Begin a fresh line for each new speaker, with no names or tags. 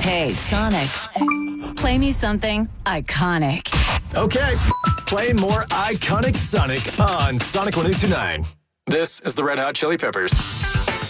Hey, Sonic. Play me something iconic.
Okay, playing more iconic Sonic on Sonic 102.9. This is the Red Hot Chili Peppers.